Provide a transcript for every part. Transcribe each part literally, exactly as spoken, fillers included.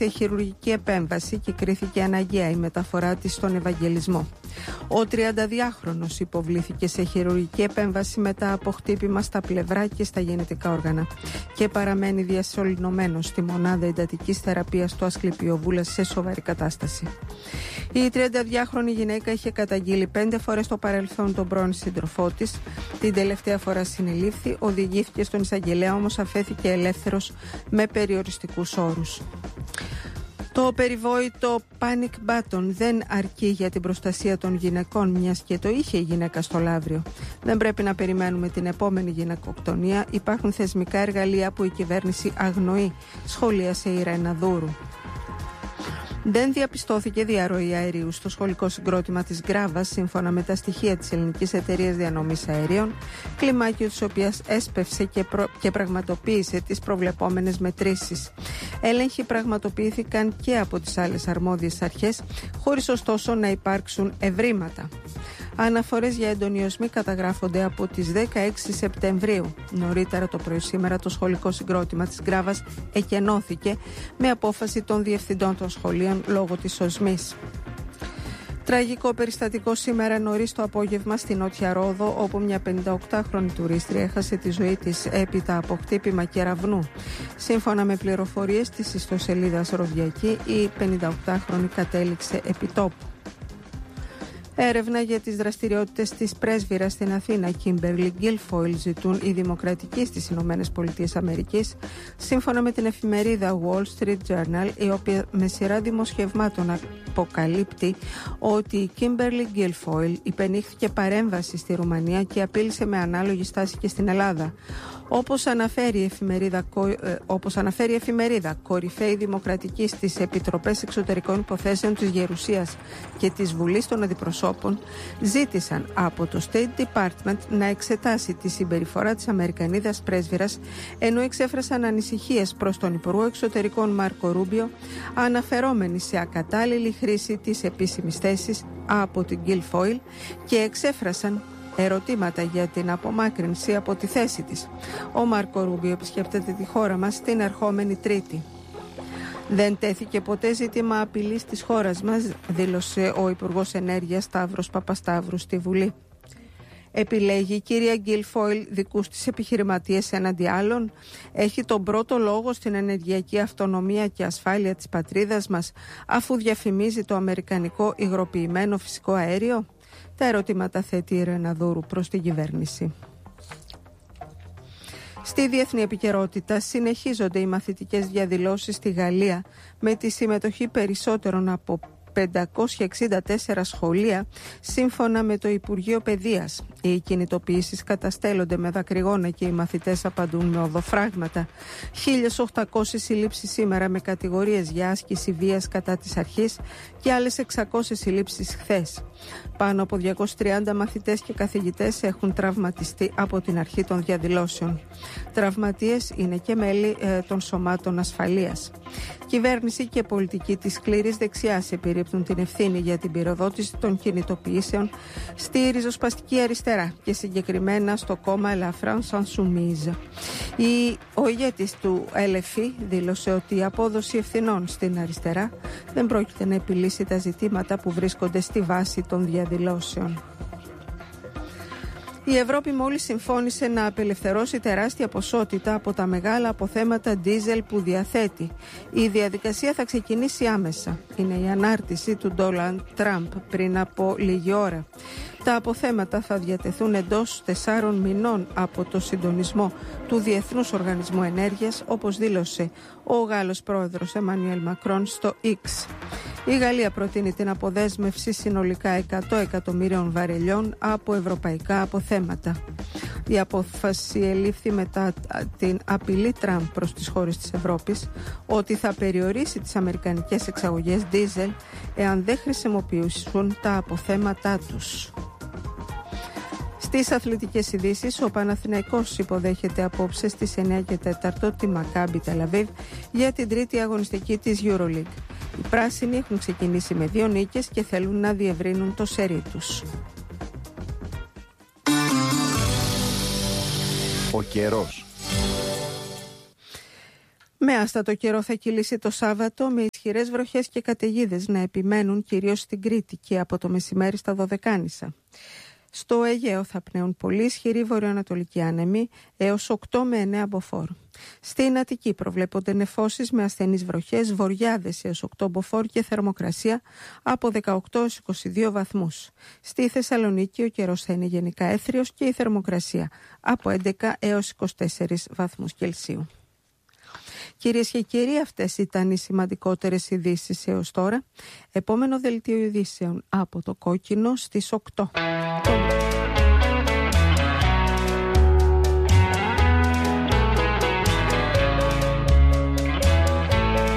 σε χειρουργική επέμβαση και κρίθηκε αναγκαία η μεταφορά της στον Ευαγγελισμό. Ο τριανταδυάχρονος υποβλήθηκε σε χειρουργική επέμβαση μετά από χτύπημα στα πλευρά και στα γεννητικά όργανα και παραμένει διασωληνωμένος στη μονάδα εντατικής θεραπείας του Ασκληπιοβούλας σε σοβαρή κατάσταση. Η τριανταδυάχρονη γυναίκα είχε καταγγείλει πέντε φορές στο παρελθόν τον πρώην σύντροφό της. Την τελευταία φορά συνελήφθη, οδηγήθηκε στον εισαγγελέα, όμως αφέθηκε ελεύθερος με περιοριστικούς όρους. Το περιβόητο panic button δεν αρκεί για την προστασία των γυναικών, μιας και το είχε η γυναίκα στο Λαύριο. Δεν πρέπει να περιμένουμε την επόμενη γυναικοκτονία. Υπάρχουν θεσμικά εργαλεία που η κυβέρνηση αγνοεί, σχολίασε η Ρένα Δούρου. Δεν διαπιστώθηκε διαρροή αερίου στο σχολικό συγκρότημα της Γκράβας, σύμφωνα με τα στοιχεία της Ελληνικής Εταιρείας Διανομής Αερίων, κλιμάκιο της οποίας έσπευσε και, προ... και πραγματοποίησε τις προβλεπόμενες μετρήσεις. Έλεγχοι πραγματοποιήθηκαν και από τις άλλες αρμόδιες αρχές, χωρίς ωστόσο να υπάρξουν ευρήματα. Αναφορές για εντονιοσμοί καταγράφονται από τις δεκαέξι Σεπτεμβρίου. Νωρίτερα το πρωί σήμερα το σχολικό συγκρότημα της Γκράβας εκενώθηκε με απόφαση των διευθυντών των σχολείων λόγω της οσμής. Τραγικό περιστατικό σήμερα νωρίς το απόγευμα στη Νότια Ρόδο, όπου μια πενηνταοκτάχρονη τουρίστρια έχασε τη ζωή της έπειτα από χτύπημα κεραυνού. Σύμφωνα με πληροφορίες της ιστοσελίδας Ροδιακή, η πενηνταοκτάχρονη κατέληξε επιτόπου. Έρευνα για τις δραστηριότητες της πρέσβυρας στην Αθήνα, Kimberly Guilfoyle, ζητούν οι δημοκρατικοί στις Ηνωμένες Πολιτείες Αμερικής, σύμφωνα με την εφημερίδα Wall Street Journal, η οποία με σειρά δημοσιευμάτων αποκαλύπτει ότι η Kimberly Guilfoyle υπενήχθηκε παρέμβαση στη Ρουμανία και απείλησε με ανάλογη στάση και στην Ελλάδα. Όπως αναφέρει η εφημερίδα, όπως αναφέρει η εφημερίδα, κορυφαίοι δημοκρατικοί στις Επιτροπές Εξωτερικών Υποθέσεων της Γερουσίας και της Βουλής των Αντιπροσώπων ζήτησαν από το State Department να εξετάσει τη συμπεριφορά της Αμερικανίδας πρέσβυρας, ενώ εξέφρασαν ανησυχίες προς τον Υπουργό Εξωτερικών Μάρκο Ρούμπιο, αναφερόμενοι σε ακατάλληλη χρήση της επίσημης θέσης από την Guilfoyle, και εξέφρασαν ερωτήματα για την απομάκρυνση από τη θέση της. Ο Μάρκο Ρούμπιο επισκέπτεται τη χώρα μας την ερχόμενη Τρίτη. Δεν τέθηκε ποτέ ζήτημα απειλής της χώρας μας, δήλωσε ο Υπουργός Ενέργειας Σταύρος Παπασταύρου στη Βουλή. Επιλέγει η κυρία Guilfoyle δικούς της επιχειρηματίες έναντι άλλων. Έχει τον πρώτο λόγο στην ενεργειακή αυτονομία και ασφάλεια της πατρίδας μας, αφού διαφημίζει το αμερικανικό υγροποιημένο φυσικό αέριο. Τα ερωτήματα θέτει η Ρένα Δούρου προς την κυβέρνηση. Στη διεθνή επικαιρότητα συνεχίζονται οι μαθητικές διαδηλώσεις στη Γαλλία, με τη συμμετοχή περισσότερων από πεντακόσια εξήντα τέσσερα σχολεία, σύμφωνα με το Υπουργείο Παιδείας. Οι κινητοποιήσεις καταστέλλονται με δακρυγόνα και οι μαθητές απαντούν με οδοφράγματα. χίλιες οκτακόσιες συλλήψεις σήμερα με κατηγορίες για άσκηση βίας κατά της αρχής και άλλες εξακόσιες συλλήψεις χθες. Πάνω από διακόσιοι τριάντα μαθητές και καθηγητές έχουν τραυματιστεί από την αρχή των διαδηλώσεων. Τραυματίες είναι και μέλη ε, των σωμάτων ασφαλείας. Κυβέρνηση και πολιτική της σκληρής δεξιάς επιρρύπτουν την ευθύνη για την πυροδότηση των κινητοποιήσεων στη ριζοσπαστική αριστερά και συγκεκριμένα στο κόμμα La France Insoumise. Η, ο ηγέτης του Ελ Εφ Ι δήλωσε ότι η απόδοση ευθυνών στην αριστερά δεν πρόκειται να επιλύσει τα ζητήματα που βρίσκονται στη βάση των διαδηλώσεων. Η Ευρώπη μόλις συμφώνησε να απελευθερώσει τεράστια ποσότητα από τα μεγάλα αποθέματα ντίζελ που διαθέτει. Η διαδικασία θα ξεκινήσει άμεσα. Είναι η ανάρτηση του Ντόναλντ Τραμπ πριν από λίγη ώρα. Τα αποθέματα θα διατεθούν εντός τεσσάρων μηνών από το συντονισμό του Διεθνούς Οργανισμού Ενέργειας, όπως δήλωσε ο Γάλλος πρόεδρος Εμμανουέλ Μακρόν στο X. Η Γαλλία προτείνει την αποδέσμευση συνολικά εκατό εκατομμύριων βαρελιών από ευρωπαϊκά αποθέματα. Η απόφαση ελήφθη μετά την απειλή Τραμπ προς τις χώρες της Ευρώπης ότι θα περιορίσει τις αμερικανικές εξαγωγές ντίζελ εάν δεν χρησιμοποιήσουν τα αποθέματά τους. Στις αθλητικές ειδήσεις, ο Παναθηναϊκός υποδέχεται απόψε στις εννιά και τέσσερα τη Μακάμπι Τελαβίβ για την τρίτη αγωνιστική της EuroLeague. Οι πράσινοι έχουν ξεκινήσει με δύο νίκες και θέλουν να διευρύνουν το σερί τους. Ο καιρός. Με άστατο καιρό θα κυλήσει το Σάββατο, με ισχυρές βροχές και καταιγίδες να επιμένουν κυρίως στην Κρήτη και από το μεσημέρι στα Δωδεκάνησα. Στο Αιγαίο θα πνέουν πολύ ισχυροί βορειοανατολικοί άνεμοι έως οκτώ με εννέα μποφόρ. Στην Αττική προβλέπονται νεφώσεις με ασθενείς βροχές, βοριάδες έως οκτώ μποφόρ και θερμοκρασία από δεκαοκτώ έως είκοσι δύο βαθμούς. Στη Θεσσαλονίκη ο καιρός θα είναι γενικά έθριος και η θερμοκρασία από έντεκα έως είκοσι τέσσερις βαθμούς Κελσίου. Κυρίες και κύριοι, αυτές ήταν οι σημαντικότερες ειδήσεις έως τώρα. Επόμενο δελτίο ειδήσεων από το Κόκκινο στις οκτώ.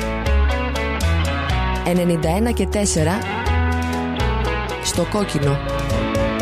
ενενήντα ένα και τέσσερα στο Κόκκινο.